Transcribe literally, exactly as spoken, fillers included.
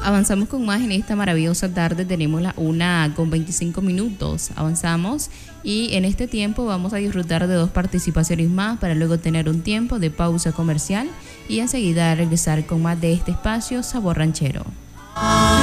Avanzamos con más en esta maravillosa tarde. Tenemos la una con veinticinco minutos. Avanzamos y en este tiempo vamos a disfrutar de dos participaciones más para luego tener un tiempo de pausa comercial y enseguida regresar con más de este espacio Sabor Ranchero.